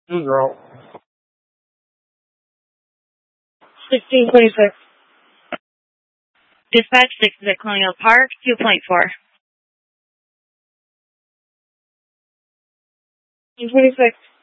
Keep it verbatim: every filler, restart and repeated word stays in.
Two girl. sixteen twenty-six. Dispatch six is at Colonial Park, two point four. twenty-six.